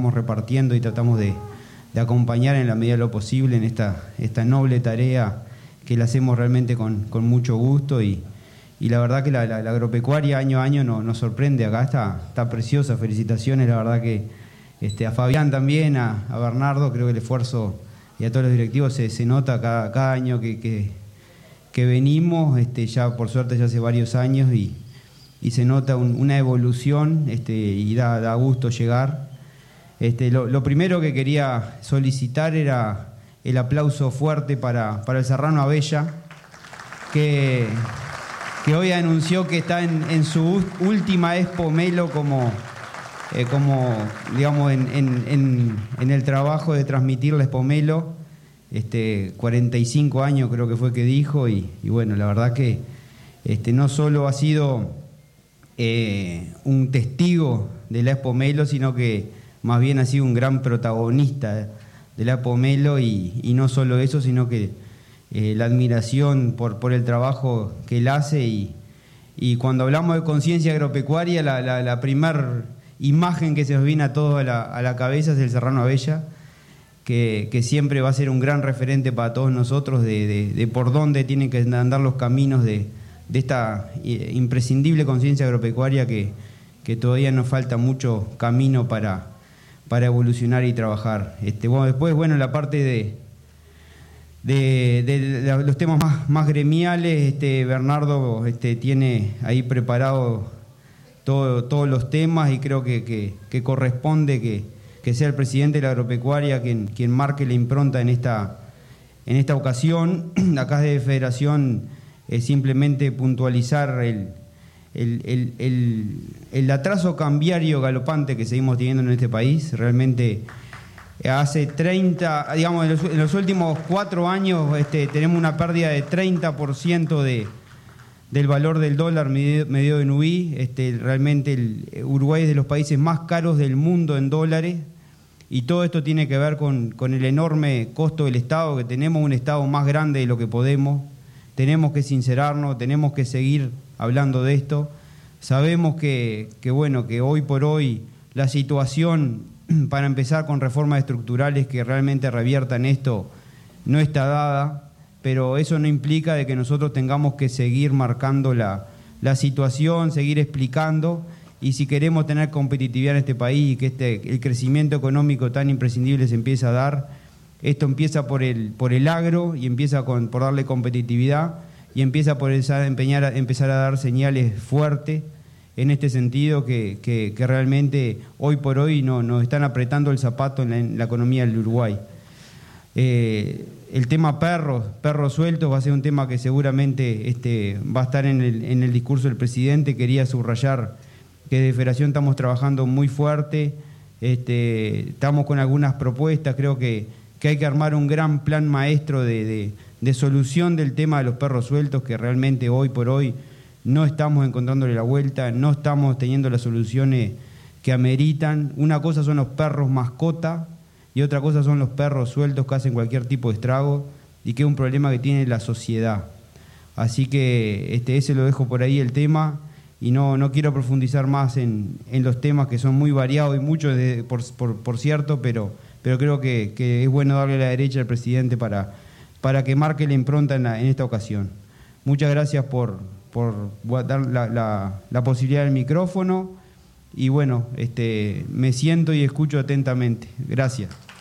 estamos repartiendo y tratamos de acompañar en la medida de lo posible en esta noble tarea que la hacemos realmente con mucho gusto y la verdad que la agropecuaria año a año nos sorprende. Acá está preciosa, felicitaciones, la verdad que a Fabián también, a Bernardo, creo que el esfuerzo y a todos los directivos se nota cada año que venimos, ya por suerte ya hace varios años y se nota una evolución y da gusto llegar. Lo primero que quería solicitar era el aplauso fuerte para el Serrano Abella, que hoy anunció que está en su última Expo Melo como digamos, en el trabajo de transmitir la Expo Melo. 45 años creo que fue que dijo, y bueno, la verdad que no solo ha sido un testigo de la Expo Melo, sino que más bien ha sido un gran protagonista de la Expo Melo, y no solo eso, sino que la admiración por el trabajo que él hace, y cuando hablamos de conciencia agropecuaria, la primer imagen que se nos viene a todos a la cabeza es el Serrano Abella, que siempre va a ser un gran referente para todos nosotros de por dónde tienen que andar los caminos de esta imprescindible conciencia agropecuaria que todavía nos falta mucho camino para evolucionar y trabajar. Después, la parte de los temas más gremiales, Bernardo tiene ahí preparado todos los temas, y creo que corresponde que sea el presidente de la agropecuaria quien marque la impronta en esta ocasión. Acá de Federación simplemente puntualizar el atraso cambiario galopante que seguimos teniendo en este país. Realmente hace 30, digamos, en los últimos 4 años tenemos una pérdida de 30% del valor del dólar medido en UI. Realmente el Uruguay es de los países más caros del mundo en dólares, y todo esto tiene que ver con el enorme costo del Estado, que tenemos un Estado más grande de lo que podemos. Tenemos que sincerarnos, tenemos que seguir hablando de esto. Sabemos que hoy por hoy la situación para empezar con reformas estructurales que realmente reviertan esto no está dada, pero eso no implica de que nosotros tengamos que seguir marcando la situación, seguir explicando, y si queremos tener competitividad en este país y que el crecimiento económico tan imprescindible se empiece a dar, esto empieza por el agro, y empieza por darle competitividad, y empieza por empezar a dar señales fuertes en este sentido que realmente hoy por hoy nos están apretando el zapato en la economía del Uruguay. El tema perros sueltos va a ser un tema que seguramente va a estar en el discurso del presidente. Quería subrayar que de Federación estamos trabajando muy fuerte, estamos con algunas propuestas. Creo que hay que armar un gran plan maestro de solución del tema de los perros sueltos, que realmente hoy por hoy no estamos encontrándole la vuelta, no estamos teniendo las soluciones que ameritan. Una cosa son los perros mascota y otra cosa son los perros sueltos que hacen cualquier tipo de estrago, y que es un problema que tiene la sociedad. Así que ese lo dejo por ahí el tema, y no quiero profundizar más en los temas, que son muy variados y muchos por cierto, pero creo que es bueno darle la derecha al presidente para que marque la impronta en esta ocasión. Muchas gracias por dar la posibilidad del micrófono, y me siento y escucho atentamente. Gracias.